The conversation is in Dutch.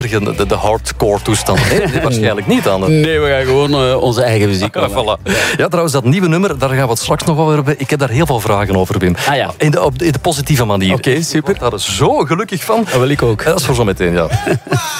de hardcore toestand. Nee, waarschijnlijk niet aan. Nee, we gaan gewoon onze eigen muziek Ja, voilà. Ja, trouwens, dat nieuwe nummer, daar gaan we het straks nog over hebben. Ik heb daar heel veel vragen over, Wim. Ah ja. In de positieve manier. Oké, super. Ik word daar zo gelukkig van. Dat wil ik ook. Dat is voor zo meteen, ja.